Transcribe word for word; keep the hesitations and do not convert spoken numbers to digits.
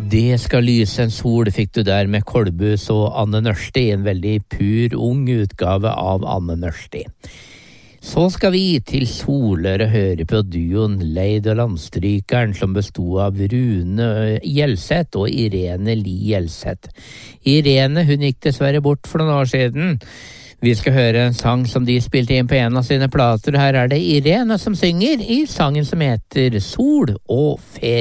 Det skal lyse en sol fikk du der med Kolbus og Anne Nørsti, en veldig pur ung utgave av Anne Nørsti. Så skal vi til Solør og høre på duoen Leid og Landstrykeren, som bestod av Rune Gjelseth og Irene Li Gjelseth. Irene, hun gikk dessverre bort for noen år siden. Vi skal høre en sang som de spilte inn på en av sine plater. Her er det Irene som synger i sangen som heter Sol og Ferie.